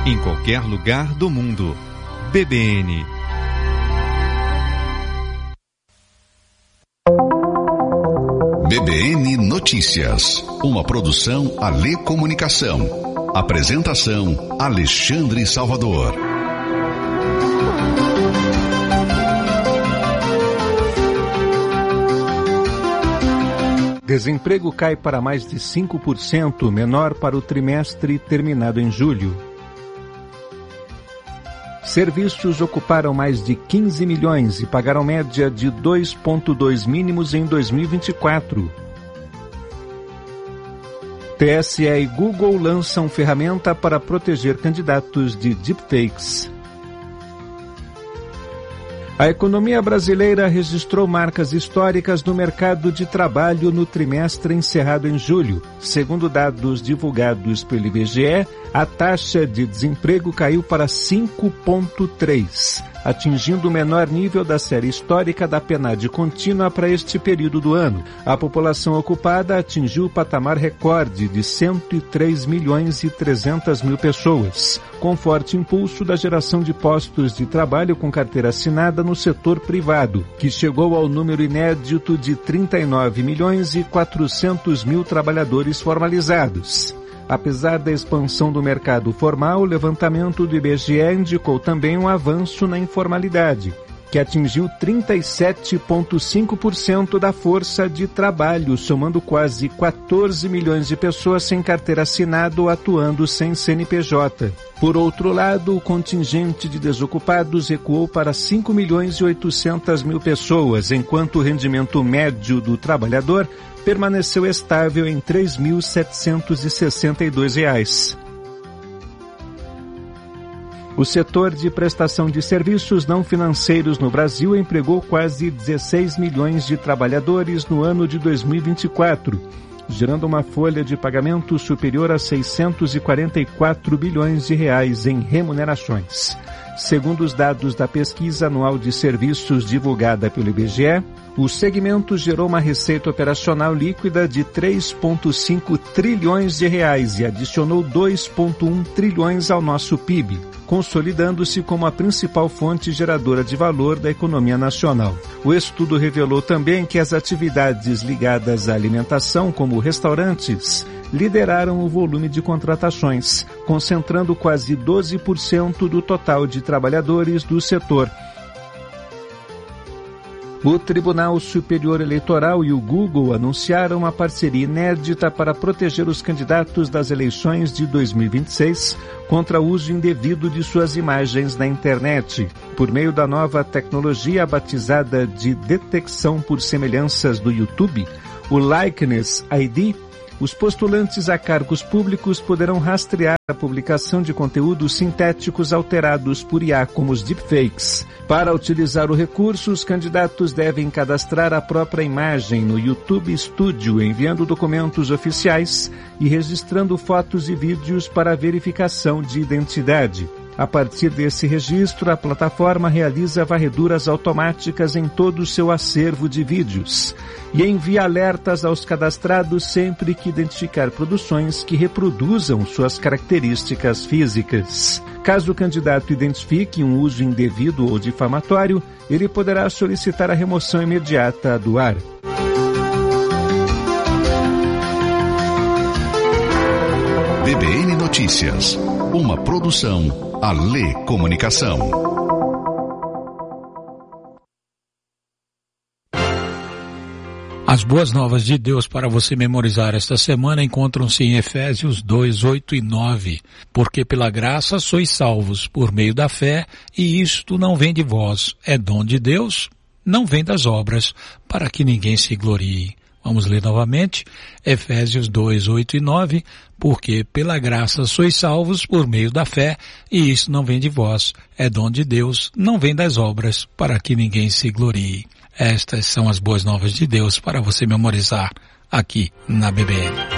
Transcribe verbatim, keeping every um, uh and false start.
em qualquer lugar do mundo. B B N. B B N Notícias, uma produção Alê Comunicação. Apresentação Alexandre Salvador. Desemprego cai para mais de cinco por cento, menor para o trimestre terminado em julho. Serviços ocuparam mais de quinze milhões e pagaram média de dois vírgula dois mínimos em dois mil e vinte e quatro. T S E e Google lançam ferramenta para proteger candidatos de deepfakes. A economia brasileira registrou marcas históricas no mercado de trabalho no trimestre encerrado em julho. Segundo dados divulgados pelo I B G E, a taxa de desemprego caiu para cinco vírgula três, atingindo o menor nível da série histórica da P N A D contínua para este período do ano. A população ocupada atingiu o patamar recorde de cento e três milhões e trezentas mil pessoas, com forte impulso da geração de postos de trabalho com carteira assinada no setor privado, que chegou ao número inédito de trinta e nove milhões e quatrocentos mil trabalhadores formalizados. Apesar da expansão do mercado formal, o levantamento do I B G E indicou também um avanço na informalidade, que atingiu trinta e sete vírgula cinco por cento da força de trabalho, somando quase quatorze milhões de pessoas sem carteira assinada ou atuando sem C N P J. Por outro lado, o contingente de desocupados recuou para cinco milhões e oitocentas mil pessoas, enquanto o rendimento médio do trabalhador permaneceu estável em três mil setecentos e sessenta e dois reais. O setor de prestação de serviços não financeiros no Brasil empregou quase dezesseis milhões de trabalhadores no ano de dois mil e vinte e quatro, gerando uma folha de pagamento superior a seiscentos e quarenta e quatro bilhões de reais em remunerações. Segundo os dados da pesquisa anual de serviços divulgada pelo I B G E, o segmento gerou uma receita operacional líquida de três vírgula cinco trilhões de reais e adicionou dois vírgula um trilhões ao nosso P I B, consolidando-se como a principal fonte geradora de valor da economia nacional. O estudo revelou também que as atividades ligadas à alimentação, como restaurantes, lideraram o volume de contratações, concentrando quase doze por cento do total de trabalhadores do setor. O Tribunal Superior Eleitoral e o Google anunciaram uma parceria inédita para proteger os candidatos das eleições de dois mil e vinte e seis contra o uso indevido de suas imagens na internet. Por meio da nova tecnologia batizada de detecção por semelhanças do YouTube, o Likeness I D, os postulantes a cargos públicos poderão rastrear a publicação de conteúdos sintéticos alterados por I A, como os deepfakes. Para utilizar o recurso, os candidatos devem cadastrar a própria imagem no YouTube Studio, enviando documentos oficiais e registrando fotos e vídeos para verificação de identidade. A partir desse registro, a plataforma realiza varreduras automáticas em todo o seu acervo de vídeos e envia alertas aos cadastrados sempre que identificar produções que reproduzam suas características físicas. Caso o candidato identifique um uso indevido ou difamatório, ele poderá solicitar a remoção imediata do ar. B B N Notícias, uma produção Alê Comunicação. As boas novas de Deus para você memorizar esta semana encontram-se em Efésios dois, oito e nove. Porque pela graça sois salvos por meio da fé, e isto não vem de vós, é dom de Deus, não vem das obras, para que ninguém se glorie. Vamos ler novamente, Efésios dois, oito e nove, porque pela graça sois salvos por meio da fé, e isso não vem de vós, é dom de Deus, não vem das obras, para que ninguém se glorie. Estas são as boas novas de Deus para você memorizar aqui na B B N.